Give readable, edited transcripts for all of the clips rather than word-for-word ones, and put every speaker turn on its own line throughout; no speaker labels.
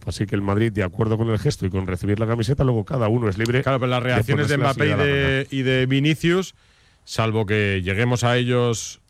Así que el Madrid, de acuerdo con el gesto y con recibir la camiseta, luego cada uno es libre.
Claro, pero las reacciones de Mbappé y de Vinicius, salvo que lleguemos a ellos...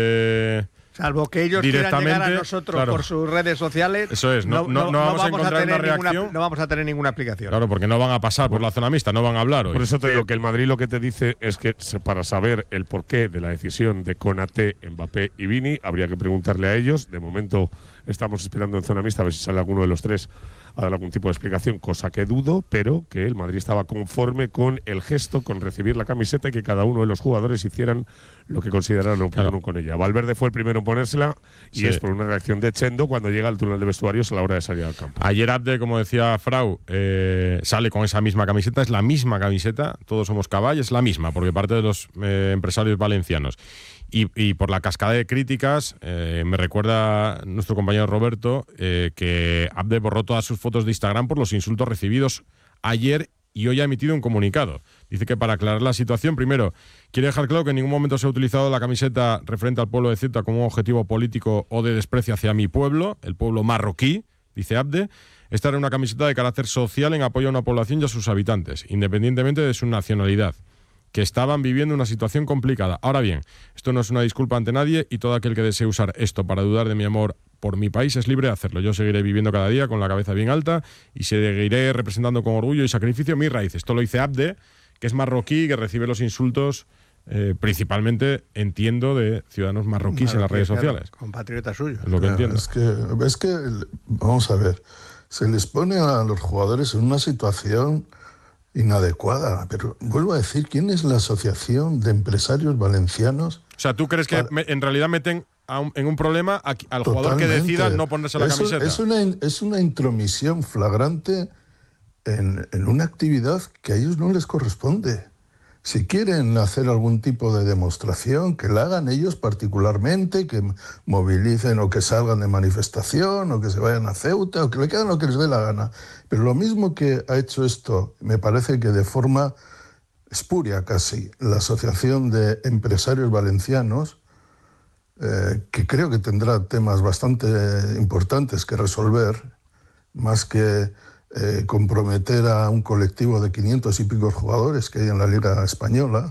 salvo que ellos quieran llegar a nosotros por sus redes sociales.
Eso es, no vamos a encontrar una reacción.
No vamos a tener ninguna explicación.
Claro, porque no van a pasar por la zona mixta, no van a hablar hoy.
Por eso te digo que el Madrid lo que te dice es que para saber el porqué de la decisión de Konaté, Mbappé y Vini, habría que preguntarle a ellos. De momento estamos esperando en zona mixta a ver si sale alguno de los tres a dar algún tipo de explicación, cosa que dudo, pero que el Madrid estaba conforme con el gesto, con recibir la camiseta y que cada uno de los jugadores hicieran lo que consideraran oportuno con ella. Valverde fue el primero en ponérsela y es por una reacción de Chendo cuando llega al túnel de vestuarios a la hora de salir al campo.
Ayer Abde, como decía Frau, sale con esa misma camiseta, es la misma camiseta, todos somos caballos, es la misma, porque parte de los empresarios valencianos. Y por la cascada de críticas, me recuerda nuestro compañero Roberto que Abde borró todas sus fotos de Instagram por los insultos recibidos ayer y hoy ha emitido un comunicado. Dice que para aclarar la situación, primero, quiere dejar claro que en ningún momento se ha utilizado la camiseta referente al pueblo de Ceuta como un objetivo político o de desprecio hacia mi pueblo, el pueblo marroquí, dice Abde. Esta era una camiseta de carácter social en apoyo a una población y a sus habitantes, independientemente de su nacionalidad, que estaban viviendo una situación complicada. Ahora bien, esto no es una disculpa ante nadie y todo aquel que desee usar esto para dudar de mi amor por mi país es libre de hacerlo. Yo seguiré viviendo cada día con la cabeza bien alta y seguiré representando con orgullo y sacrificio mis raíces. Esto lo dice Abde, que es marroquí, que recibe los insultos principalmente, entiendo, de ciudadanos marroquíes en las redes sociales.
Compatriotas suyos.
Es lo que entiendo.
Es que, vamos a ver, se les pone a los jugadores en una situación inadecuada, pero vuelvo a decir, ¿quién es la Asociación de Empresarios Valencianos?
O sea, ¿tú crees que en realidad meten en un problema al jugador que decida no ponerse la camiseta?
Es una intromisión flagrante en una actividad que a ellos no les corresponde. Si quieren hacer algún tipo de demostración, que la hagan ellos particularmente, que movilicen o que salgan de manifestación o que se vayan a Ceuta o que le hagan lo que les dé la gana. Pero lo mismo que ha hecho esto, me parece que de forma espuria casi, la Asociación de Empresarios Valencianos, que creo que tendrá temas bastante importantes que resolver, más que comprometer a un colectivo de 500 y pico jugadores que hay en la Liga Española,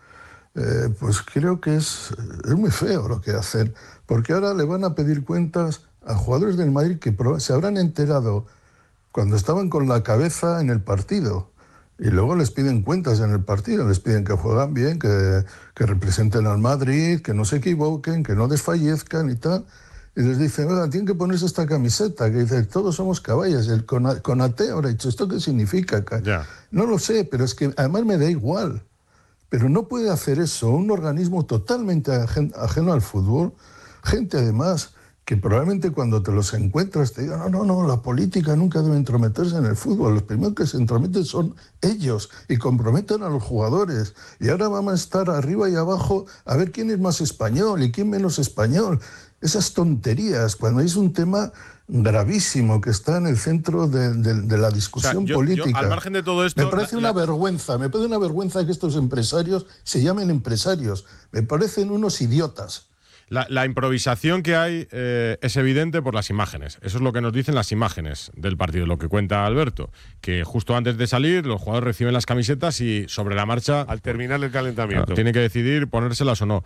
pues creo que es muy feo lo que hacen, porque ahora le van a pedir cuentas a jugadores del Madrid que se habrán enterado cuando estaban con la cabeza en el partido, y luego les piden cuentas en el partido, les piden que juegan bien, que representen al Madrid, que no se equivoquen, que no desfallezcan y tal. Y les dicen, oigan, tienen que ponerse esta camiseta, que dice, todos somos caballos. El Konaté habrá dicho, ¿esto qué significa?
Ya.
No lo sé, pero es que además me da igual. Pero no puede hacer eso un organismo totalmente ajeno al fútbol, gente además que probablemente cuando te los encuentras te digan, no, la política nunca debe entrometerse en el fútbol, los primeros que se entrometen son ellos y comprometen a los jugadores. Y ahora vamos a estar arriba y abajo a ver quién es más español y quién menos español. Esas tonterías, cuando es un tema gravísimo que está en el centro de la discusión política.
Yo, al margen de todo esto...
Me parece una vergüenza que estos empresarios se llamen empresarios. Me parecen unos idiotas.
La improvisación que hay es evidente por las imágenes. Eso es lo que nos dicen las imágenes del partido, lo que cuenta Alberto. Que justo antes de salir, los jugadores reciben las camisetas y sobre la marcha...
Al terminar el calentamiento.
Tienen que decidir ponérselas o no.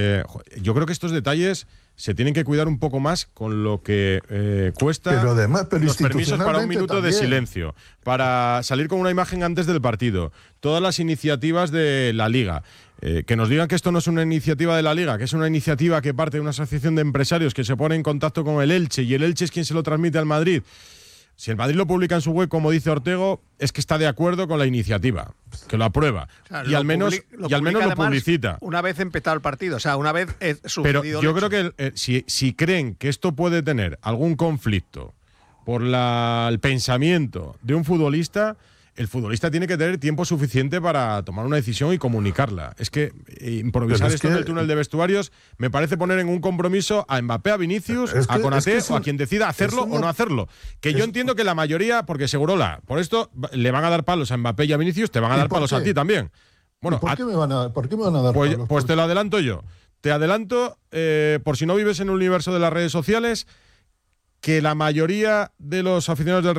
Yo creo que estos detalles se tienen que cuidar un poco más con lo que cuesta
pero además,
los permisos para un minuto
también.
De silencio, para salir con una imagen antes del partido, todas las iniciativas de la Liga. Que nos digan que esto no es una iniciativa de la Liga, que es una iniciativa que parte de una asociación de empresarios que se pone en contacto con el Elche y el Elche es quien se lo transmite al Madrid. Si el Madrid lo publica en su web, como dice Ortego, es que está de acuerdo con la iniciativa, que lo aprueba.
Claro,
y al menos lo publicita.
Una vez empezado el partido, o sea, una vez
sucedido. Pero yo creo que si creen que esto puede tener algún conflicto por el pensamiento de un futbolista, el futbolista tiene que tener tiempo suficiente para tomar una decisión y comunicarla. Es que improvisar esto en el túnel de vestuarios me parece poner en un compromiso a Mbappé, a Vinicius, a Konaté o a quien decida hacerlo o no hacerlo. Que yo entiendo que la mayoría, porque Segurola, por esto le van a dar palos a Mbappé y a Vinicius, te van a dar palos a ti también. Bueno,
¿Por qué me van a dar palos?
Pues te lo adelanto yo. Te adelanto, por si no vives en el universo de las redes sociales, que la mayoría de los aficionados del